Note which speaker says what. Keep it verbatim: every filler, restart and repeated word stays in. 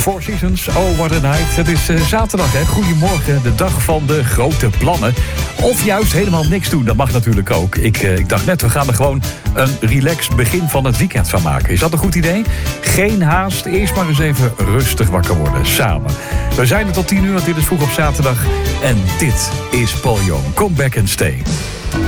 Speaker 1: The Four Seasons, oh what a night. Het is uh, zaterdag, hè? Goedemorgen, de dag van de grote plannen. Of juist helemaal niks doen, dat mag natuurlijk ook. Ik, uh, ik dacht net, we gaan er gewoon een relaxed begin van het weekend van maken. Is dat een goed idee? Geen haast, eerst maar eens even rustig wakker worden, samen. We zijn er tot tien uur, want dit is vroeg op zaterdag. En dit is Paul Young. Come back and stay.